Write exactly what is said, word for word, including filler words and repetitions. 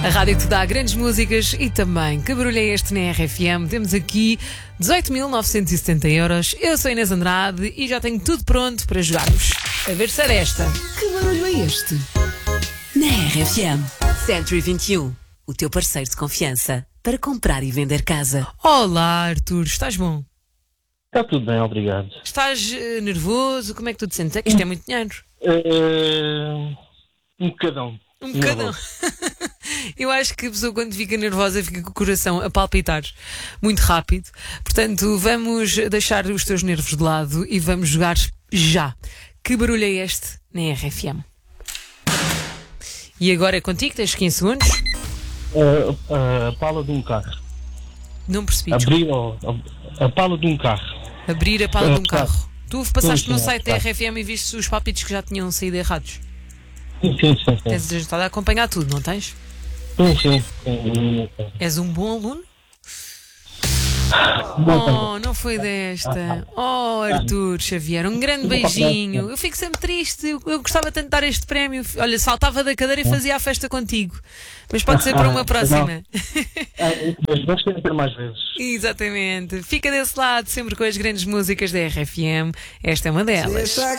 A rádio que te dá grandes músicas e também que barulho é este na R F M. Temos aqui dezoito mil novecentos e setenta euros. Eu sou Inês Andrade e já tenho tudo pronto para jogarmos. A ver se era esta. Que barulho é este? Na R F M. Century vinte e um, o teu parceiro de confiança para comprar e vender casa. Olá, Arthur, estás bom? Está tudo bem, obrigado. Estás uh, nervoso? Como é que tu te sentes? É que isto é muito dinheiro. Uh, um bocadão. Um bocadão. Eu acho que a pessoa quando fica nervosa fica com o coração a palpitar muito rápido. Portanto, vamos deixar os teus nervos de lado e vamos jogar já. Que barulho é este na R F M? E agora é contigo, tens quinze segundos. Uh, uh, a pala de um carro. Não percebi. Abrir o, a, a pala de um carro. Abrir a pala de um Uh, carro. Tu passaste sim, no sim, site da tá. R F M e viste os palpites que já tinham saído errados. Sim, sim, sim. Tens estado a acompanhar tudo, não tens? Sim, sim. sim. És um bom aluno? Não, Oh, não foi desta. Oh, Arthur Xavier, um grande beijinho. Eu fico sempre triste. Eu, eu gostava tanto de dar este prémio. Olha, saltava da cadeira e fazia a festa contigo. Mas pode ser para uma próxima. Mas vamos tentar mais vezes. Exatamente. Fica desse lado, sempre com as grandes músicas da R F M. Esta é uma delas.